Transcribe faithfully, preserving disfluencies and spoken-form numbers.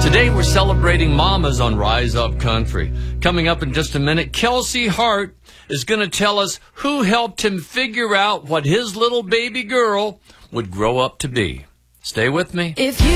Today we're celebrating mamas on Rise Up Country. Coming up in just a minute, Kelsey Hart is going to tell us who helped him figure out what his little baby girl would grow up to be. Stay with me. If you